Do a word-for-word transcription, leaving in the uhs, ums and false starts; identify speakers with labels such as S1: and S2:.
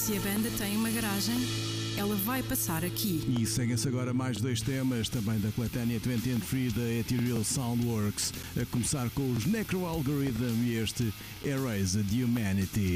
S1: Se a banda tem uma garagem, ela vai passar aqui.
S2: E seguem-se agora mais dois temas, também da coletânea vinte and Free da Ethereal Soundworks, a começar com os Necro Algorithm e este Erased Humanity.